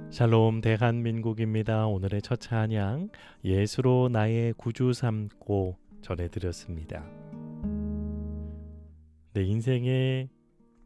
샬롬 대한민국입니다. 오늘의 첫 찬양 예수로 나의 구주 삼고 전해드렸습니다. 내 인생의